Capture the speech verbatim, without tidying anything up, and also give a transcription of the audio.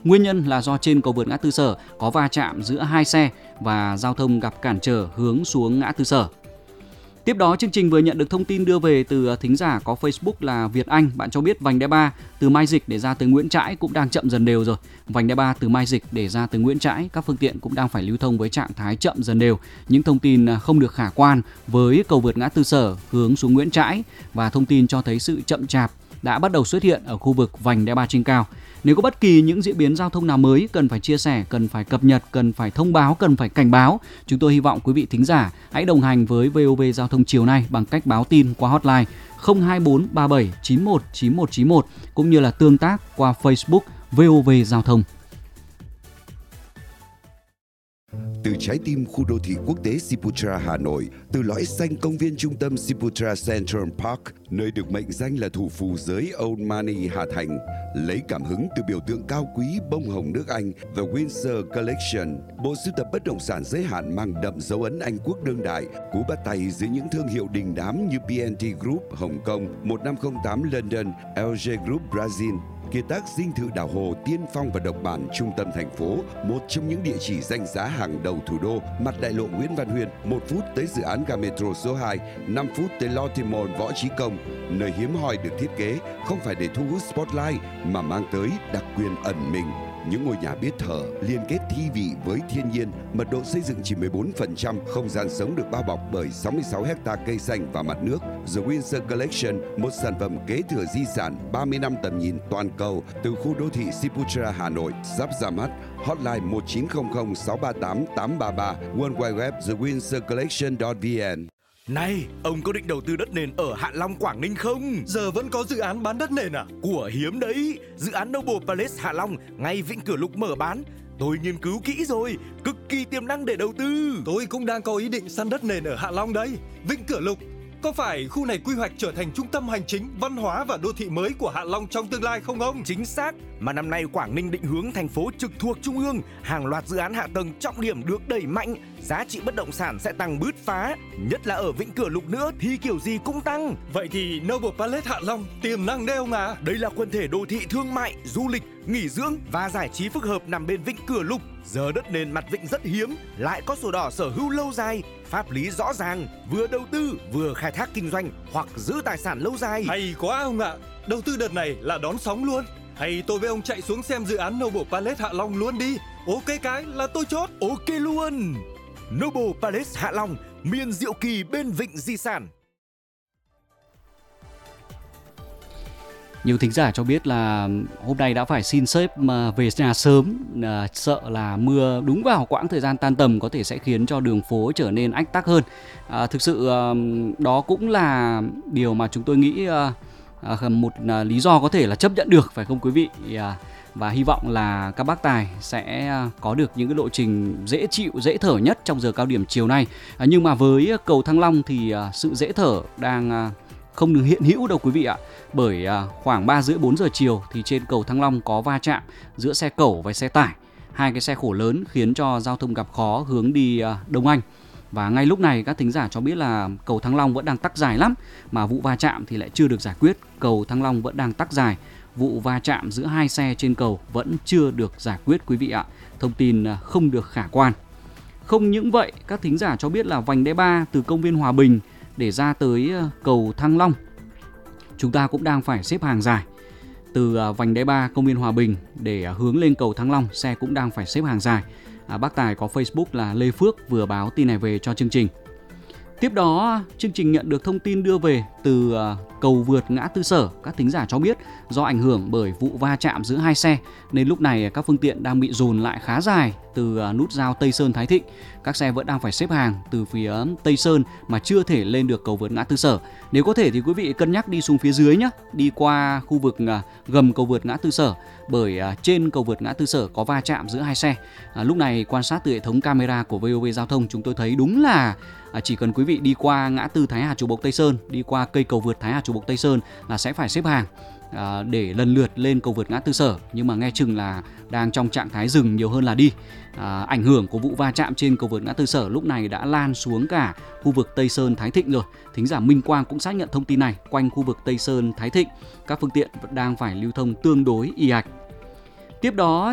Nguyên nhân là do trên cầu vượt ngã tư Sở có va chạm giữa hai xe và giao thông gặp cản trở hướng xuống ngã tư Sở. Tiếp đó, chương trình vừa nhận được thông tin đưa về từ thính giả có Facebook là Việt Anh. Bạn cho biết vành đai ba từ Mai Dịch để ra tới Nguyễn Trãi cũng đang chậm dần đều rồi. Vành đai ba từ Mai Dịch để ra tới Nguyễn Trãi, các phương tiện cũng đang phải lưu thông với trạng thái chậm dần đều. Những thông tin không được khả quan với cầu vượt ngã tư Sở hướng xuống Nguyễn Trãi và thông tin cho thấy sự chậm chạp đã bắt đầu xuất hiện ở khu vực vành đai ba trên cao. Nếu có bất kỳ những diễn biến giao thông nào mới cần phải chia sẻ, cần phải cập nhật, cần phải thông báo, cần phải cảnh báo, chúng tôi hy vọng quý vị thính giả hãy đồng hành với vê o vê Giao thông chiều nay bằng cách báo tin qua hotline không hai bốn ba bảy chín một chín một chín một cũng như là tương tác qua Facebook vê o vê Giao thông. Từ trái tim khu đô thị quốc tế Siputra Hà Nội, từ lõi xanh công viên trung tâm Siputra Central Park, nơi được mệnh danh là thủ phủ giới Old Money Hà Thành, lấy cảm hứng từ biểu tượng cao quý bông hồng nước Anh The Windsor Collection, bộ sưu tập bất động sản giới hạn mang đậm dấu ấn Anh quốc đương đại, cú bắt tay dưới những thương hiệu đình đám như bê en tê Group Hồng Kông, một năm không tám London, lờ giê Group Brazil. Kiệt tác dinh thự đảo Hồ tiên phong và độc bản trung tâm thành phố, một trong những địa chỉ danh giá hàng đầu thủ đô, mặt đại lộ Nguyễn Văn Huyên, một phút tới dự án ga metro số hai, năm phút tới Lotte Mall Võ Chí Công, nơi hiếm hoi được thiết kế không phải để thu hút spotlight mà mang tới đặc quyền ẩn mình. Những ngôi nhà biết thở, liên kết thi vị với thiên nhiên, mật độ xây dựng chỉ mười bốn phần trăm, không gian sống được bao bọc bởi sáu mươi sáu héc ta cây xanh và mặt nước. The Windsor Collection, một sản phẩm kế thừa di sản ba mươi năm tầm nhìn toàn cầu từ khu đô thị Siputra Hà Nội, sắp ra mắt. Hotline một chín không không sáu ba tám tám ba ba, World Wide Web the windsor collection chấm vn. Này, ông có định đầu tư đất nền ở Hạ Long, Quảng Ninh không? Giờ vẫn có dự án bán đất nền à? Của hiếm đấy, dự án Noble Palace Hạ Long ngay Vĩnh Cửa Lục mở bán. Tôi nghiên cứu kỹ rồi, cực kỳ tiềm năng để đầu tư. Tôi cũng đang có ý định săn đất nền ở Hạ Long đấy. Vĩnh Cửa Lục, có phải khu này quy hoạch trở thành trung tâm hành chính, văn hóa và đô thị mới của Hạ Long trong tương lai không ông? Chính xác, mà năm nay Quảng Ninh định hướng thành phố trực thuộc Trung ương, hàng loạt dự án hạ tầng trọng điểm được đẩy mạnh, giá trị bất động sản sẽ tăng bứt phá, nhất là ở Vĩnh Cửa Lục nữa thì kiểu gì cũng tăng. Vậy thì Noble Palace Hạ Long tiềm năng đấy ông à? Đây là quần thể đô thị thương mại, du lịch, nghỉ dưỡng và giải trí phức hợp nằm bên Vĩnh Cửa Lục. Giờ đất nền mặt vịnh rất hiếm, lại có sổ đỏ sở hữu lâu dài, pháp lý rõ ràng, vừa đầu tư vừa khai thác kinh doanh hoặc giữ tài sản lâu dài. Hay quá ông ạ, đầu tư đợt này là đón sóng luôn. Hay tôi với ông chạy xuống xem dự án Noble Palace Hạ Long luôn đi. Ok cái là tôi chốt. Ok luôn. Noble Palace Hạ Long, miền diệu kỳ bên vịnh di sản. Nhiều thính giả cho biết là hôm nay đã phải xin sếp mà về nhà sớm, à, sợ là mưa đúng vào quãng thời gian tan tầm có thể sẽ khiến cho đường phố trở nên ách tắc hơn. À, thực sự à, đó cũng là điều mà chúng tôi nghĩ à, à, một à, lý do có thể là chấp nhận được, phải không quý vị? À, và hy vọng là các bác tài sẽ có được những cái lộ trình dễ chịu, dễ thở nhất trong giờ cao điểm chiều nay. À, nhưng mà với cầu Thăng Long thì à, sự dễ thở đang à, không được hiện hữu đâu quý vị ạ. Bởi à, khoảng ba rưỡi bốn giờ chiều thì trên cầu Thăng Long có va chạm giữa xe cẩu và xe tải. Hai cái xe khổ lớn khiến cho giao thông gặp khó hướng đi à, Đông Anh. Và ngay lúc này các thính giả cho biết là cầu Thăng Long vẫn đang tắc dài lắm, mà vụ va chạm thì lại chưa được giải quyết. Cầu Thăng Long vẫn đang tắc dài, vụ va chạm giữa hai xe trên cầu vẫn chưa được giải quyết quý vị ạ. Thông tin à, không được khả quan. Không những vậy, các thính giả cho biết là vành đai ba từ công viên Hòa Bình để ra tới cầu Thăng Long, chúng ta cũng đang phải xếp hàng dài. Từ vành đai ba công viên Hòa Bình để hướng lên cầu Thăng Long, xe cũng đang phải xếp hàng dài. À, bác Tài có Facebook là Lê Phước vừa báo tin này về cho chương trình. Tiếp đó, chương trình nhận được thông tin đưa về từ cầu vượt ngã tư Sở. Các thính giả cho biết do ảnh hưởng bởi vụ va chạm giữa hai xe nên lúc này các phương tiện đang bị dồn lại khá dài từ nút giao Tây Sơn Thái Thịnh. Các xe vẫn đang phải xếp hàng từ phía Tây Sơn mà chưa thể lên được cầu vượt ngã tư Sở. Nếu có thể thì quý vị cân nhắc đi xuống phía dưới nhé, đi qua khu vực gầm cầu vượt ngã tư Sở, bởi trên cầu vượt ngã tư Sở có va chạm giữa hai xe. À, lúc này quan sát từ hệ thống camera của vê o vê Giao thông, chúng tôi thấy đúng là À, chỉ cần quý vị đi qua ngã tư Thái Hà Chùa Bộc Tây Sơn, đi qua cây cầu vượt Thái Hà Chùa Bộc Tây Sơn là sẽ phải xếp hàng à, để lần lượt lên cầu vượt ngã tư Sở. Nhưng mà nghe chừng là đang trong trạng thái dừng nhiều hơn là đi. à, Ảnh hưởng của vụ va chạm trên cầu vượt ngã tư Sở lúc này đã lan xuống cả khu vực Tây Sơn Thái Thịnh rồi. Thính giả Minh Quang cũng xác nhận thông tin này. Quanh khu vực Tây Sơn Thái Thịnh, các phương tiện vẫn đang phải lưu thông tương đối ì ạch. Tiếp đó